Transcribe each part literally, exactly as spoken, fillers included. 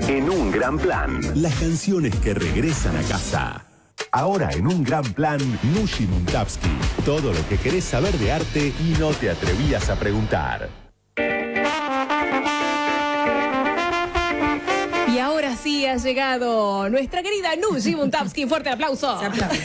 En un gran plan, las canciones que regresan a casa. Ahora en un gran plan, Nushi Muntavsky. Todo lo que querés saber de arte y no te atrevías a preguntar. Y ahora sí ha llegado nuestra querida Nushi Muntavsky. Fuerte aplauso. Se aplaude.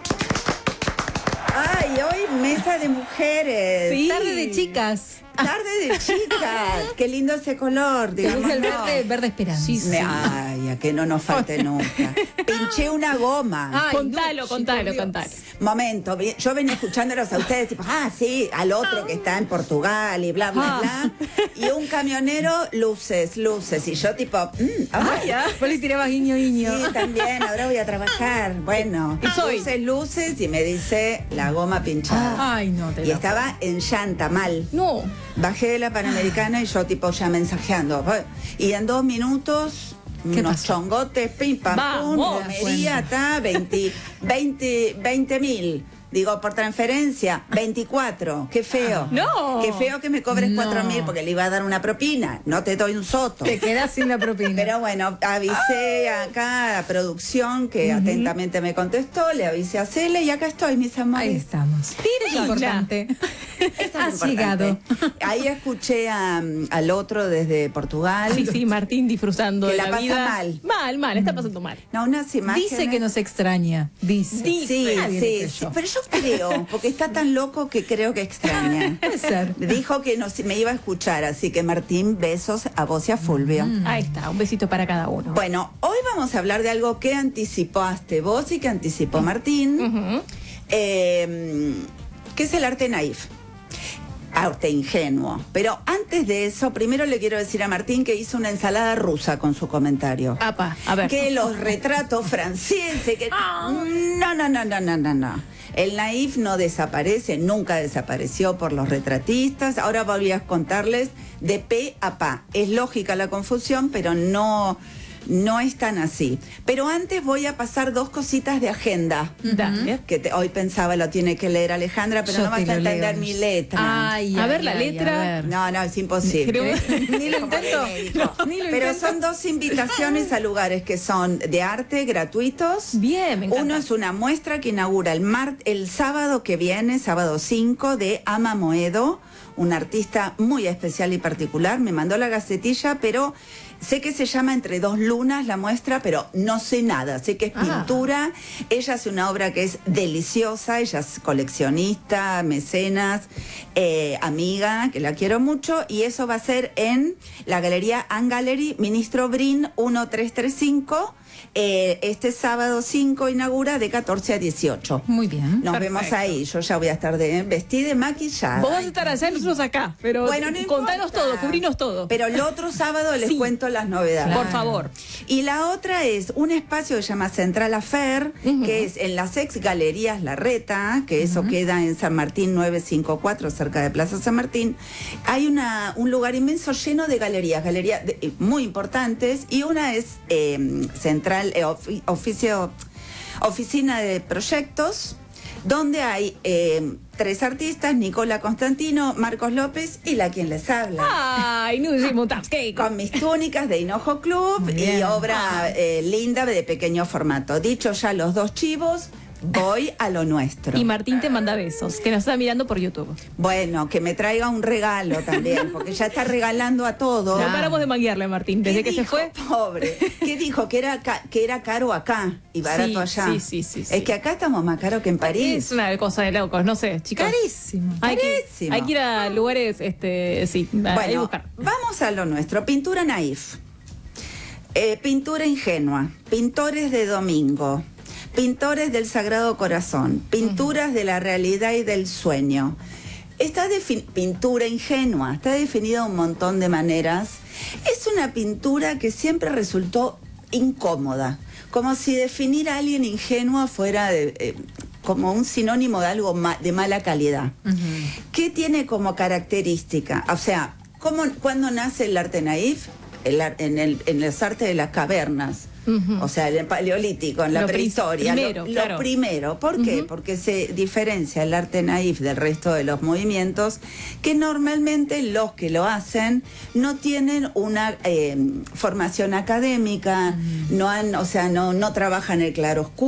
Ay, hoy mesa de mujeres. Sí. Tarde de chicas. Tarde de chicas. Qué lindo ese color. ¿Te gusta el verde, verde esperanza? Sí, sí. Ay, a que no nos falte nunca. Pinché una goma. Ay, contalo, Nushi, contalo, por Dios. contalo. Momento, yo venía escuchándolos a ustedes, tipo, ah, sí, al otro que está en Portugal y bla, bla, bla. Y un camionero, luces, luces. Y yo, tipo, mm, Ay, ya. Vos le tirabas guiño, guiño. sí, también, ahora voy a trabajar. Bueno, ¿Y soy? luces, luces, y me dice la goma pinchada. Ay, no, te Y estaba en llanta, mal. No. Bajé de la Panamericana y yo, tipo, ya mensajeando. Y en dos minutos, unos pasó? chongotes, pim, pam, pum, Vamos. romería, está, veinte, veinte, veinte mil. Digo, por transferencia, veinticuatro. Qué feo. No. Qué feo que me cobres No. cuatro mil porque le iba a dar una propina. No te doy un soto. Te quedas sin la propina. Pero bueno, avisé acá a producción que uh-huh. atentamente me contestó, le avisé a Cele y acá estoy, mis amores. Ahí estamos. Tira importante. Esto Has es importante. llegado. Ahí escuché a, al otro desde Portugal. Sí, sí, Martín disfrutando Que de la la, pasa vida. mal. Mal, mal, está pasando mal. No, unas imágenes. Dice que nos extraña. Dice. Dice. Sí, Nadie sí, le sí, creyó. pero yo creo, porque está tan loco que creo que extraña. Puede ser. Dijo que nos, me iba a escuchar, así que Martín, besos a vos y a Fulvio. Mm. Ahí está, un besito para cada uno. Bueno, hoy vamos a hablar de algo que anticipaste vos y que anticipó Martín, Ujú. eh, que es el arte naif. Arte ingenuo. Pero antes de eso, primero le quiero decir a Martín que hizo una ensalada rusa con su comentario. Apa, a ver. Que los retratos franceses, que... No, no, no, no, no, no, no. El naif no desaparece, nunca desapareció por los retratistas. Ahora voy a contarles de pe a pa. Es lógica la confusión, pero no... No es tan así. Pero antes voy a pasar dos cositas de agenda. Dale. Que te- hoy pensaba lo tiene que leer Alejandra, pero Yo no vas te a lo entender leo. mi letra. Ay, A ay, ver la ay, letra. a ver. No, no, es imposible. Creo- Ni lo Como de intento. médico. Ni lo Pero intento. son dos invitaciones a lugares que son de arte gratuitos. Bien, me encanta. Uno es una muestra que inaugura el, mar, el sábado que viene, sábado cinco, de Ama Moedo, un artista muy especial y particular. Me mandó la gacetilla, pero sé que se llama Entre dos lunas la muestra, pero no sé nada. Sé que es Ah. pintura. Ella hace una obra que es deliciosa. Ella es coleccionista, mecenas, eh, amiga, que la quiero mucho. Y eso va a ser en la Galería An Gallery, Ministro Brin mil trescientos treinta y cinco. Eh, este sábado cinco inaugura de catorce a dieciocho. Muy bien. Nos Perfecto. vemos ahí. Yo ya voy a estar de, vestida y maquillada. Vos vas a estar allá, nosotros acá. Pero Bueno, no contanos importa. todo, cubrinos todo. Pero el otro sábado les Sí. cuento las novedades. Por favor. Y la otra es un espacio que se llama Central Affair, Ujú. que es en las ex galerías Larreta, que eso queda en San Martín novecientos cincuenta y cuatro, cerca de Plaza San Martín. Hay una, un lugar inmenso lleno de galerías, galerías de- muy importantes, y una es eh, Central, eh, ofi- oficio, Oficina de Proyectos, donde hay eh, tres artistas, Nicola Constantino, Marcos López y la quien les habla. Ay, Nushi Muntavsky. Con mis túnicas de Hinojo Club Muy y bien. obra eh, linda de pequeño formato. Dicho ya los dos chivos, voy a lo nuestro. Y Martín te manda besos, que nos está mirando por YouTube. Bueno, que me traiga un regalo también, porque ya está regalando a todo. No paramos de manguearle, Martín, desde ¿Qué que se dijo, fue. Pobre. ¿Qué dijo? Que era, ca- que era caro acá y barato Sí, allá. sí, sí, sí, sí. Es que acá estamos más caros que en París. Es una cosa de locos, no sé, chicos. Carísimo. Hay que, Carísimo. hay que ir a lugares, este, sí, a ir a Bueno, buscar. vamos a lo nuestro. Pintura naif. Eh, pintura ingenua. Pintores de domingo. Pintores del Sagrado Corazón. Pinturas de la realidad y del sueño. Esta defin- pintura ingenua está definida de un montón de maneras. Es una pintura que siempre resultó incómoda. Como si definir a alguien ingenuo fuera de, eh, como un sinónimo de algo ma- de mala calidad. Ujú. ¿Qué tiene como característica? O sea, ¿cómo, ¿cuándo nace el arte naif? El ar- en, el, en las artes de las cavernas. Ujú. O sea, en el paleolítico, en la Lo prehistoria. primero, lo, claro. lo primero. ¿Por qué? Ujú. Porque se diferencia el arte naif del resto de los movimientos, que normalmente los que lo hacen no tienen una eh, formación académica, no han, o sea, no, no trabajan el claroscuro.